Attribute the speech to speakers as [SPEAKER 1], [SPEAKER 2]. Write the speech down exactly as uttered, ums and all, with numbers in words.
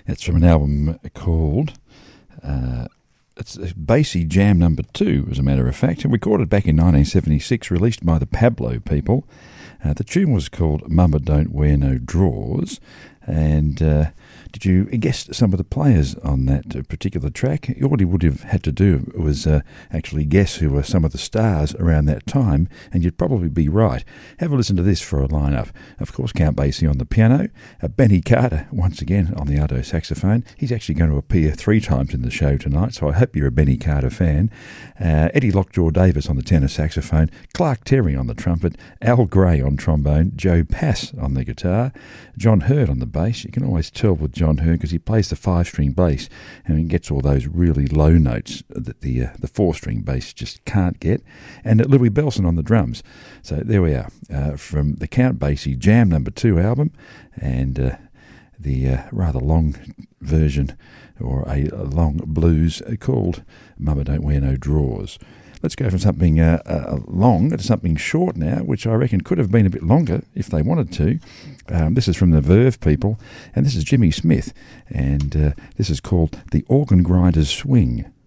[SPEAKER 1] It's from an album called uh, it's Basie Jam Number Two, as a matter of fact, recorded back in nineteen seventy-six, released by the Pablo people. Uh, the tune was called Mama Don't Wear No Drawers, and uh, did you guess some of the players on that uh, particular track? All you would have had to do was uh, actually guess who were some of the stars around that time, and you'd probably be right. Have a listen to this for a lineup. Of course, Count Basie on the piano, uh, Benny Carter once again on the alto saxophone. He's actually going to appear three times in the show tonight, so I hope you're a Benny Carter fan. Uh, Eddie Lockjaw Davis on the tenor saxophone, Clark Terry on the trumpet, Al Gray on trombone, Joe Pass on the guitar, John Hurd on the bass. You can always tell with John Hurd because he plays the five-string bass and he gets all those really low notes that the uh, the four-string bass just can't get. And uh, Louis Belson on the drums. So there we are, uh, from the Count Basie Jam Number Two album, and uh, the uh, rather long version, or a, a long blues called Mama Don't Wear No Drawers. Let's go from something uh, uh, long to something short now, which I reckon could have been a bit longer if they wanted to. Um, this is from the Verve people, and this is Jimmy Smith, and uh, this is called The Organ Grinder's Swing.